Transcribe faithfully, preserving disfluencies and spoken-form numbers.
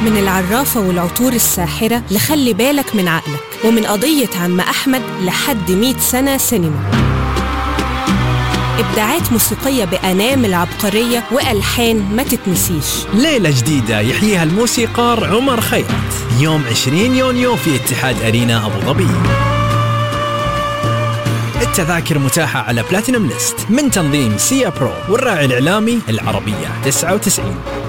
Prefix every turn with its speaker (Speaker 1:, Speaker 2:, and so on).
Speaker 1: من العرافة والعطور الساحرة لخلي بالك من عقلك، ومن قضية عم أحمد لحد مئة سنة سينما. إبداعات موسيقية بأنامل عبقرية وألحان ما تتنسيش.
Speaker 2: ليلة جديدة يحييها الموسيقار عمر خيرت يوم عشرين يونيو في اتحاد أرينا أبو ظبي. التذاكر متاحة على بلاتينوم ليست من تنظيم سيا برو والراعي الإعلامي العربية تسعة وتسعين.